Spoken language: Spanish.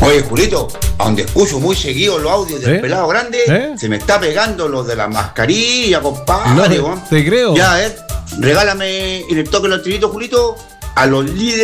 Oye, Julito, a donde escucho muy seguido los audios del pelado grande, se me está pegando los de la mascarilla, compadre. No, te creo. Ya, regálame en el toque los trinitos, Julito, a los líderes